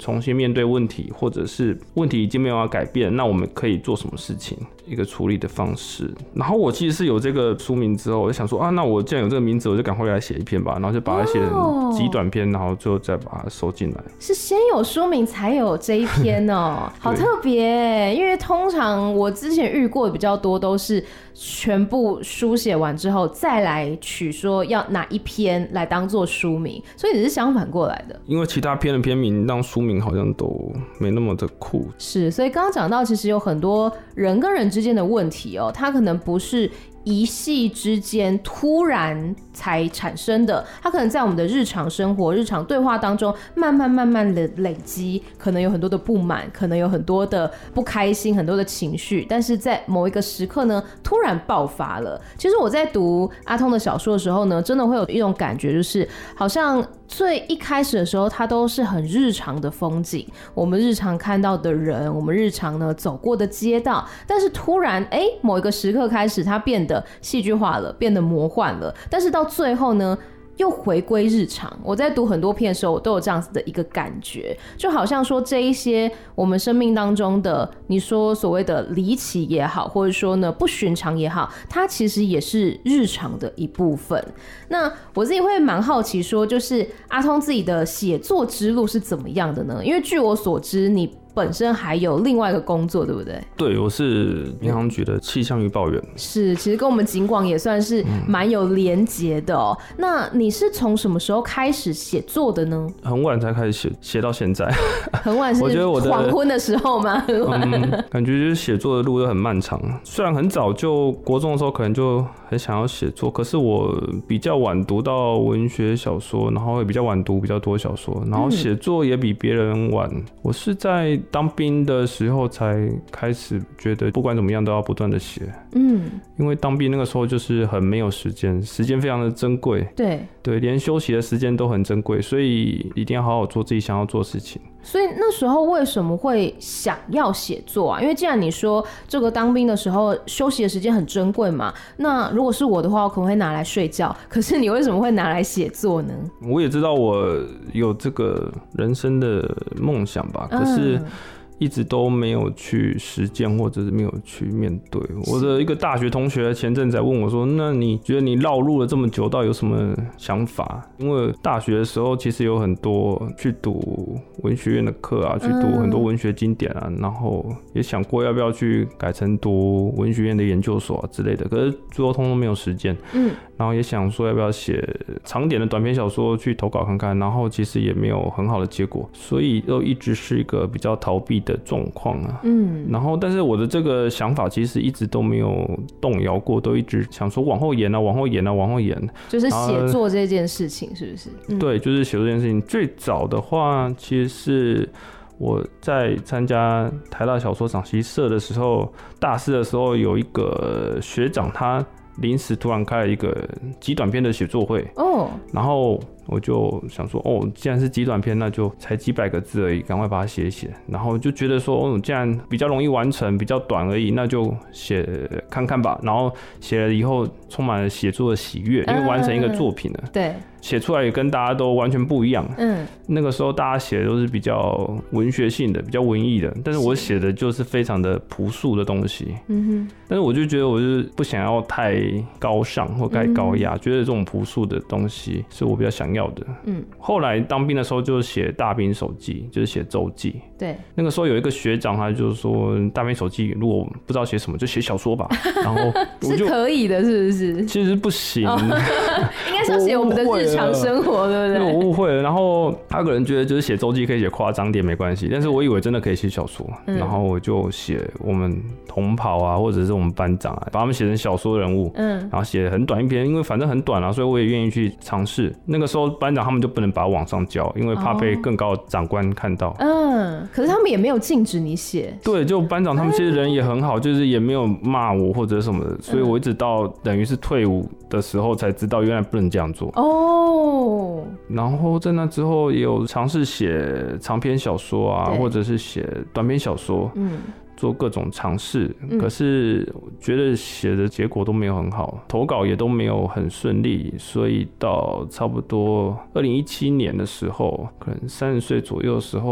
重新面对问题，或者是问题已经没有办法改变，那我们可以做什么事情，一个处理的方式。然后我其实是有这个书名之后，我就想说啊，那我既然有这个名字，我就赶快来写一篇吧，然后就把它写成极短篇，然后最后再把它收进来。 是先有书名才有这一篇哦，好特别。因为通常我之前遇过的比较多都是全部书写完之后再来取说要哪一篇来当做书名，所以你是相反过来的。 因为其他篇的篇名让书名好像都没那么的酷。 是，所以刚刚讲到其实有很多人跟人之间的问题哦，它可能不是一夕之间突然才产生的，它可能在我们的日常生活、日常对话当中慢慢的累积，可能有很多的不满，可能有很多的不开心，很多的情绪，但是在某一个时刻呢，突然爆发了。其实我在读阿通的小说的时候呢，真的会有一种感觉，就是好像最一开始的时候，它都是很日常的风景，我们日常看到的人，我们日常呢走过的街道，但是突然某一个时刻开始，它变得戏剧化了，变得魔幻了，但是到最后呢又回归日常。我在读很多篇的时候，我都有这样子的一个感觉，就好像说这一些我们生命当中的，你说所谓的离奇也好，或者说呢不寻常也好，它其实也是日常的一部分。那我自己会蛮好奇说，就是阿通自己的写作之路是怎么样的呢？因为据我所知，你本身还有另外一个工作，对不对？ 对，我是民航局的气象预报员。 是，其实跟我们警广也算是蛮有连结的哦。那你是从什么时候开始写作的呢？ 很晚才开始写到现在。 很晚是黄昏的时候吗？ 感觉就是写作的路都很漫长。虽然很早就国中的时候可能就很想要写作，可是我比较晚读到文学小说，然后也比较晚读比较多小说，然后写作也比别人晚。我是在当兵的时候才开始觉得不管怎么样都要不断的写。因为当兵那个时候就是很没有时间，时间非常的珍贵。对，连休息的时间都很珍贵，所以一定要好好做自己想要做的事情。 所以那时候为什么会想要写作啊？因为既然你说这个当兵的时候休息的时间很珍贵嘛，那如果是我的话，我可能会拿来睡觉。可是你为什么会拿来写作呢？ 我也知道我有这个人生的梦想吧，可是一直都没有去实践，或者是没有去面对。我的一个大学同学前阵子问我说，那你觉得你绕路了这么久，到底有什么想法？因为大学的时候其实有很多去读文学院的课啊，去读很多文学经典啊，然后也想过要不要去改成读文学院的研究所啊之类的，可是最后通通没有实践。然后也想说要不要写长点的短篇小说去投稿看看，然后其实也没有很好的结果，所以都一直是一个比较逃避的状况啊。然后但是我的这个想法其实一直都没有动摇过，都一直想说往后延啊，往后延啊，往后延。 就是写作这件事情是不是？ 对，就是写作这件事情。最早的话，其实是我在参加台大小说赏析社的时候，大四的时候有一个学长，他临时突然开了一个极短篇的写作会，然后我就想说，既然是极短篇，那就才几百个字而已，赶快把它写一写。然后就觉得说，既然比较容易完成，比较短而已，那就写看看吧。然后写了以后，充满了写作的喜悦，因为完成一个作品了。 对。 写出来也跟大家都完全不一样。那个时候大家写的都是比较文学性的，比较文艺的，但是我写的就是非常的朴素的东西。但是我就觉得我就是不想要太高尚或太高雅，觉得这种朴素的东西是我比较想要的。后来当兵的时候就写大兵手记，就是写周记。 对， 那个时候有一个学长，他就是说大兵手记如果不知道写什么就写小说吧。然后我就是可以的，是不是？ 其实不行。 应该是要写我们的日常生活，对不对？ 我误会了。然后他可能觉得就是写周记可以写夸张点没关系，但是我以为真的可以写小说。然后我就写我们同袍啊，或者是我们班长啊，把他们写成小说人物。然后写很短一篇，因为反正很短啊，所以我也愿意去尝试。那个时候班长他们就不能把它往上交，因为怕被更高的长官看到。 可是他们也没有禁止你写。 对，就班长他们其实人也很好，就是也没有骂我或者什么的，所以我一直到等于是退伍的时候才知道原来不能这样做。然后在那之后也有尝试写长篇小说啊，或者是写短篇小说。做各种尝试，可是觉得写的结果都没有很好，投稿也都没有很顺利，所以到差不多2017年的时候，可能30岁左右的时候，